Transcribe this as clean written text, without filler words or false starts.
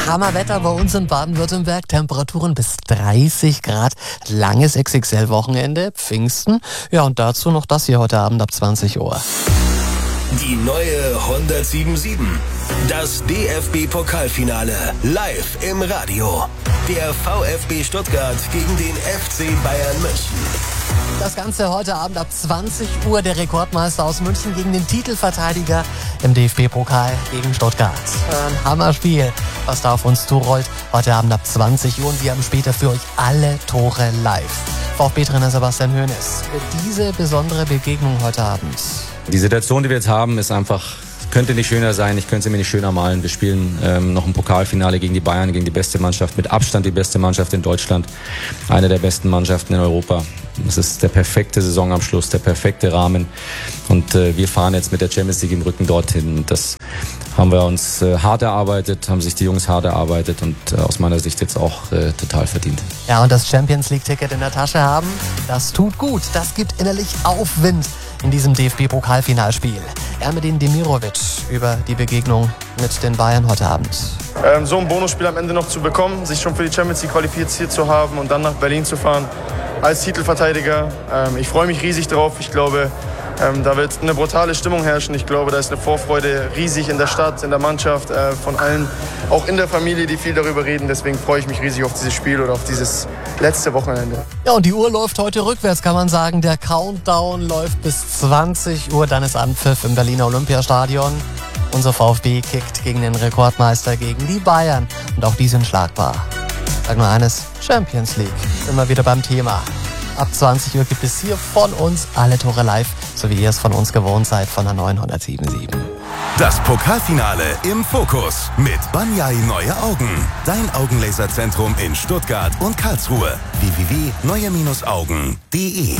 Hammerwetter bei uns in Baden-Württemberg. Temperaturen bis 30 Grad. Langes XXL-Wochenende, Pfingsten. Ja, und dazu noch das hier heute Abend ab 20 Uhr. Die neue 107.7. Das DFB-Pokalfinale live im Radio. Der VfB Stuttgart gegen den FC Bayern München. Das Ganze heute Abend ab 20 Uhr. Der Rekordmeister aus München gegen den Titelverteidiger im DFB-Pokal gegen Stuttgart. Ein Hammerspiel, was da auf uns zurollt. Heute Abend ab 20 Uhr und wir haben später für euch alle Tore live. VfB-Trainer Sebastian Hoeneß. Diese besondere Begegnung heute Abend. Die Situation, die wir jetzt haben, ist einfach, könnte nicht schöner sein. Ich könnte sie mir nicht schöner malen. Wir spielen noch ein Pokalfinale gegen die Bayern, gegen die beste Mannschaft, mit Abstand die beste Mannschaft in Deutschland, eine der besten Mannschaften in Europa. Das ist der perfekte Saisonabschluss, der perfekte Rahmen. Und wir fahren jetzt mit der Champions League im Rücken dorthin. Das haben wir uns hart erarbeitet, haben sich die Jungs hart erarbeitet und aus meiner Sicht jetzt auch total verdient. Ja, und das Champions League-Ticket in der Tasche haben, das tut gut. Das gibt innerlich Aufwind in diesem DFB-Pokalfinalspiel. Ermedin Demirovic über die Begegnung mit den Bayern heute Abend. So ein Bonusspiel am Ende noch zu bekommen, sich schon für die Champions League qualifiziert zu haben und dann nach Berlin zu fahren als Titelverteidiger. Ich freue mich riesig drauf. Ich glaube, da wird eine brutale Stimmung herrschen. Ich glaube, da ist eine Vorfreude riesig in der Stadt, in der Mannschaft, von allen, auch in der Familie, die viel darüber reden. Deswegen freue ich mich riesig auf dieses Spiel oder auf dieses letzte Wochenende. Ja, und die Uhr läuft heute rückwärts, kann man sagen. Der Countdown läuft bis 20 Uhr. Dann ist Anpfiff im Berliner Olympiastadion. Unser VfB kickt gegen den Rekordmeister, gegen die Bayern. Und auch die sind schlagbar. Sag nur eines, Champions League. Immer wieder beim Thema. Ab 20 Uhr gibt es hier von uns alle Tore live, so wie ihr es von uns gewohnt seid, von der 907.7. Das Pokalfinale im Fokus mit Banyai Neue Augen. Dein Augenlaserzentrum in Stuttgart und Karlsruhe. www.neue-augen.de